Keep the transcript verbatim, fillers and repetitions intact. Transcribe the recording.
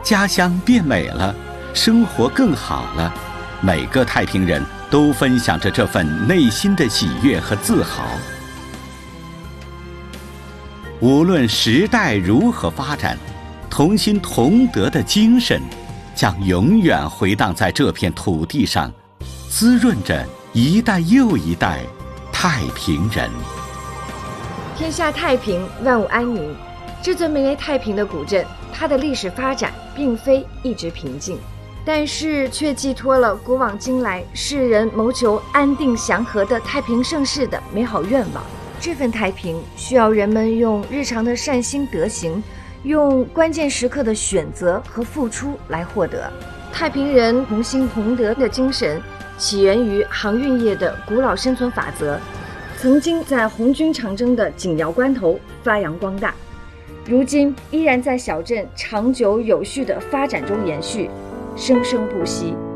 家乡变美了，生活更好了。每个太平人都分享着这份内心的喜悦和自豪。无论时代如何发展，同心同德的精神将永远回荡在这片土地上，滋润着一代又一代太平人。 天下太平，万物安宁。这座名为太平的古镇，它的历史发展并非一直平静，但是却寄托了古往今来世人谋求安定祥和的太平盛世的美好愿望。这份太平需要人们用日常的善心德行，用关键时刻的选择和付出来获得。太平人同心同德的精神起源于航运业的古老生存法则，曾经在红军长征的紧要关头发扬光大，如今依然在小镇长久有序的发展中延续，生生不息。